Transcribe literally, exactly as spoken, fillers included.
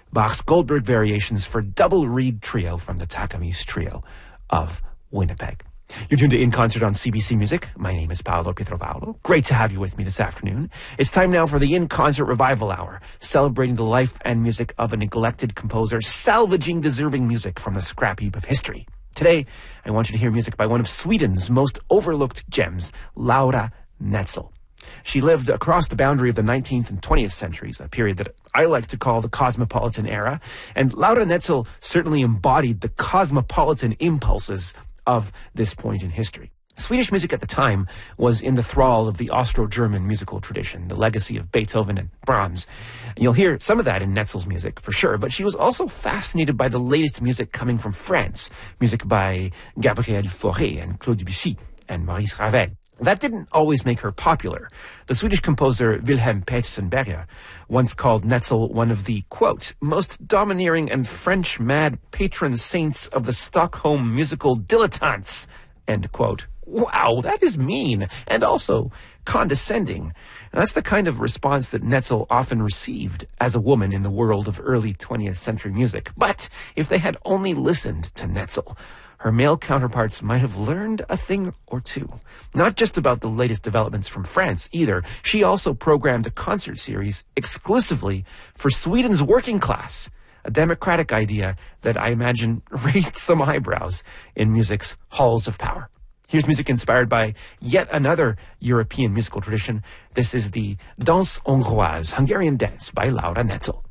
Bach's Goldberg Variations for double reed trio from the Takamis Trio of Winnipeg. You're tuned to In Concert on C B C Music. My name is Paolo Pietropaolo. Great to have you with me this afternoon. It's time now for the In Concert Revival Hour, celebrating the life and music of a neglected composer, salvaging deserving music from the scrap heap of history. Today, I want you to hear music by one of Sweden's most overlooked gems, Laura Netzel. She lived across the boundary of the nineteenth and twentieth centuries, a period that I like to call the Cosmopolitan era, and Laura Netzel certainly embodied the cosmopolitan impulses of this point in history. Swedish music at the time was in the thrall of the Austro-German musical tradition, the legacy of Beethoven and Brahms. And you'll hear some of that in Netzel's music, for sure, but she was also fascinated by the latest music coming from France, music by Gabriel Fauré and Claude Debussy and Maurice Ravel. That didn't always make her popular. The Swedish composer Wilhelm Petersen Berger once called Netzel one of the, quote, most domineering and French-mad patron saints of the Stockholm musical dilettantes, end quote. Wow, that is mean and also condescending. And that's the kind of response that Netzel often received as a woman in the world of early twentieth century music. But if they had only listened to Netzel, her male counterparts might have learned a thing or two. Not just about the latest developments from France either. She also programmed a concert series exclusively for Sweden's working class, a democratic idea that I imagine raised some eyebrows in music's halls of power. Here's music inspired by yet another European musical tradition. This is the Danse Hongroise, Hungarian dance by Laura Netzel.